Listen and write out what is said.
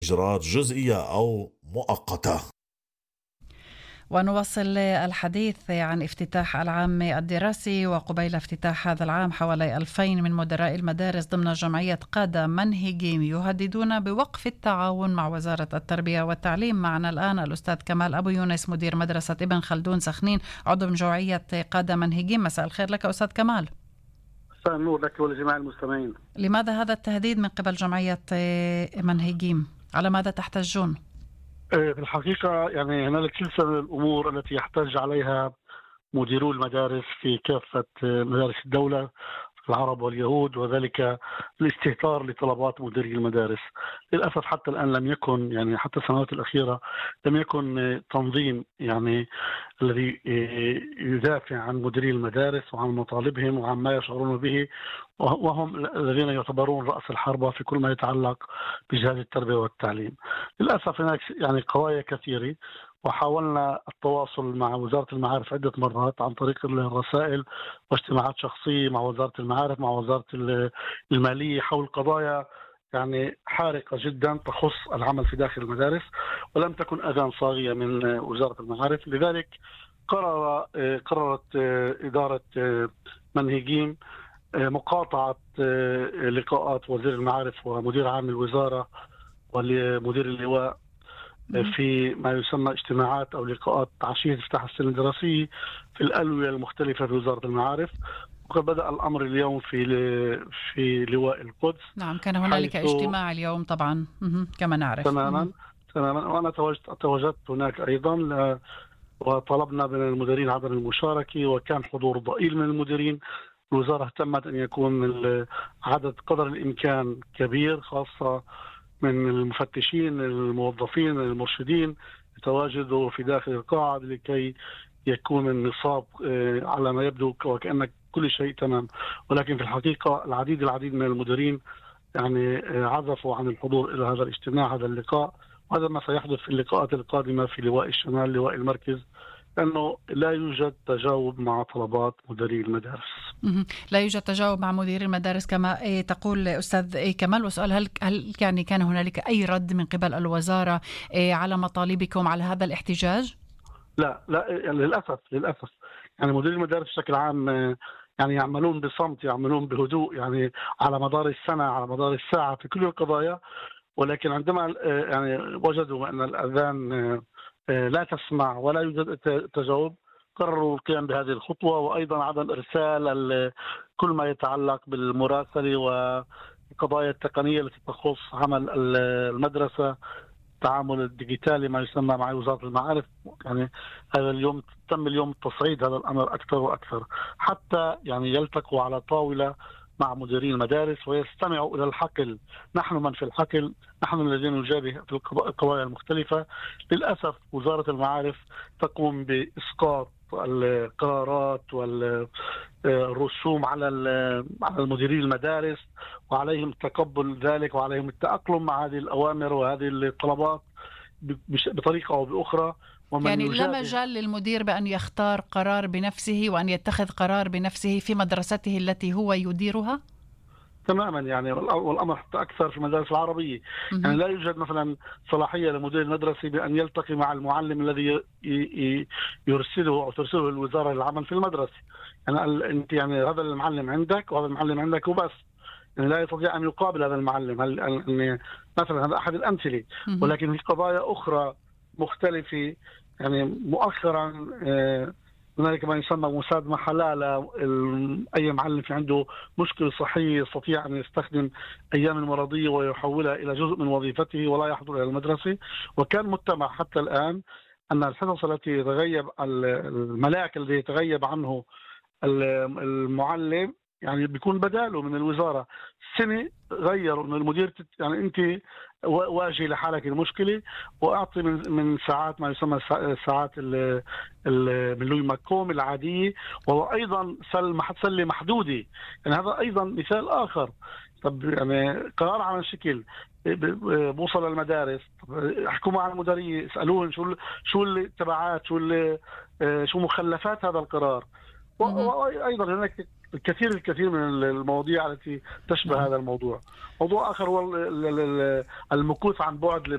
إجراءات جزئية أو مؤقتة. ونواصل الحديث عن افتتاح العام الدراسي. وقبيل افتتاح هذا العام حوالي 2000 من مدراء المدارس ضمن جمعية قادة منهجين يهددون بوقف التعاون مع وزارة التربية والتعليم. معنا الآن الأستاذ كمال أبو يونس مدير مدرسة ابن خلدون سخنين عضو جمعية قادة منهجين. مساء الخير لك أستاذ كمال. مساء النور لك ولجميع المستمعين. لماذا هذا التهديد من قبل جمعية منهجين؟ على ماذا تحتجون؟ في الحقيقة يعني هنالك سلسلة من الأمور التي يحتج عليها مديرو المدارس في كافة مدارس الدولة العرب واليهود، وذلك الاستهتار لطلبات مديري المدارس. للأسف حتى الآن لم يكن، يعني حتى السنوات الأخيرة لم يكن تنظيم يعني الذي يدافع عن مديري المدارس وعن مطالبهم وعن ما يشعرون به، وهم الذين يعتبرون رأس الحربة في كل ما يتعلق بجهاز التربية والتعليم. للأسف هناك يعني قضايا كثيرة، وحاولنا التواصل مع وزارة المعارف عدة مرات عن طريق الرسائل واجتماعات شخصية مع وزارة المعارف مع وزارة المالية حول قضايا يعني حارقة جدا تخص العمل في داخل المدارس، ولم تكن أذان صاغية من وزارة المعارف. لذلك قررت إدارة منهجين مقاطعة لقاءات وزير المعارف ومدير عام الوزارة ومدير اللواء في ما يسمى اجتماعات أو لقاءات عشية افتتاح السنة الدراسية في الألوية المختلفة في وزارة المعارف. وقد بدأ الأمر اليوم في لواء القدس. نعم، كان هنالك اجتماع اليوم طبعا كما نعرف. تماما. وأنا تواجدت هناك أيضا، وطلبنا من المديرين عدم المشاركة، وكان حضور ضئيل من المديرين. الوزارة اهتمت أن يكون عدد قدر الإمكان كبير، خاصة من المفتشين الموظفين المرشدين يتواجدوا في داخل القاعة لكي يكون النصاب على ما يبدو وكأن كل شيء تمام. ولكن في الحقيقة العديد من المديرين يعني عزفوا عن الحضور إلى هذا الاجتماع، هذا اللقاء. وهذا ما سيحدث في اللقاءات القادمة في لواء الشمال، لواء المركز، لأنه لا يوجد تجاوب مع طلبات مديري المدارس. لا يوجد تجاوب مع مديري المدارس كما تقول أستاذ كمال. وسؤال، هل يعني كان هنالك أي رد من قبل الوزارة على مطالبكم على هذا الاحتجاج؟ لا يعني للأسف يعني مديري المدارس بشكل عام يعني يعملون بصمت، يعملون بهدوء، يعني على مدار السنة، على مدار الساعة في كل القضايا. ولكن عندما يعني وجدوا أن الأذان لا تسمع ولا يوجد تجاوب، قرروا القيام بهذه الخطوة. وأيضا عدم إرسال كل ما يتعلق بالمراسلة والقضايا التقنية التي تخص عمل المدرسة، التعامل الديجيتالي ما يسمى مع وزارة المعارف. يعني هذا اليوم تم اليوم تصعيد هذا الأمر أكثر وأكثر، حتى يعني يلتقوا على طاولة مع مديرين المدارس ويستمعوا إلى الحقل. نحن من في الحقل، نحن الذين نجابه في القضايا المختلفة. للأسف وزارة المعارف تقوم بإسقاط القرارات والرسوم على المديرين المدارس، وعليهم تقبل ذلك وعليهم التأقلم مع هذه الأوامر وهذه الطلبات بطريقة أو بأخرى. يعني لا مجال للمدير بأن يختار قرار بنفسه وأن يتخذ قرار بنفسه في مدرسته التي هو يديرها؟ تماما. يعني والأمر حتى أكثر في المدارس العربية. يعني لا يوجد مثلا صلاحية لمدير المدرسة بأن يلتقي مع المعلم الذي يرسله أو ترسله الوزارة للعمل في المدرسة. يعني أنت يعني هذا المعلم عندك وهذا المعلم عندك وبس، يعني لا يستطيع أن يقابل هذا المعلم. مثلا هذا أحد الأمثلة. ولكن في قضايا أخرى مختلفة. يعني مؤخرا هنالك ما يسمى مسادمة حلالة. أي معلم في عنده مشكلة صحية يستطيع أن يستخدم أيام المرضية ويحولها إلى جزء من وظيفته ولا يحضر إلى المدرسة. وكان مجتمع حتى الآن أن الحصص التي يتغيب الملاك الذي يتغيب عنه المعلم يعني بيكون بداله من الوزارة. السنة غيروا أن المدير يعني أنت واجه لحالك المشكلة وأعطي من ساعات ما يسمى ساعات من مكوم العادية، وأيضا سلة محدودة. يعني هذا أيضا مثال آخر. طب يعني قرار على شكل بوصل للمدارس، احكوا مع المديرية، اسألوهم شو التبعات، شو مخلفات هذا القرار. وأيضا هناك الكثير من المواضيع التي تشبه هذا الموضوع. موضوع آخر هو المكوث عن بعد